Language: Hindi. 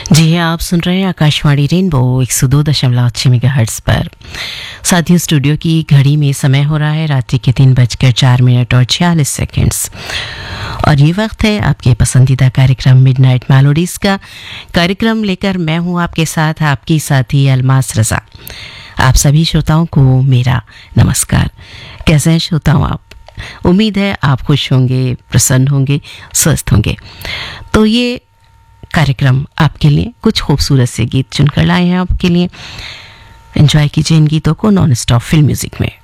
जी हाँ, आप सुन रहे हैं आकाशवाणी रेनबो 102.6 मेगाहर्ट्ज़ पर। साथियों, स्टूडियो की घड़ी में समय हो रहा है रात्रि के 3:04 और 46 सेकंड्स। और ये वक्त है आपके पसंदीदा कार्यक्रम मिडनाइट मेलोडीज का। कार्यक्रम लेकर मैं हूँ आपके साथ, आपकी साथी अलमास रजा। आप सभी श्रोताओं को मेरा नमस्कार। कैसे हैं श्रोताओं आप? उम्मीद है आप खुश होंगे, प्रसन्न होंगे, स्वस्थ होंगे। तो ये कार्यक्रम आपके लिए कुछ खूबसूरत से गीत चुनकर लाए हैं आपके लिए। एंजॉय कीजिए इन गीतों को नॉन स्टॉप फिल्म म्यूजिक में।